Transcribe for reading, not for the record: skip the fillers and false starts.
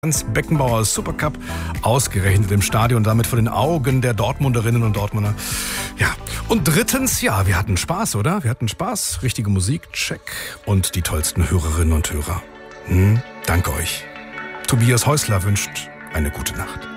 Franz Beckenbauer Supercup ausgerechnet im Stadion, damit vor den Augen der Dortmunderinnen und Dortmunder. Ja, und drittens, ja, wir hatten Spaß, oder? Wir hatten Spaß, richtige Musik, check, und die tollsten Hörerinnen und Hörer. Danke euch. Tobias Häusler wünscht eine gute Nacht.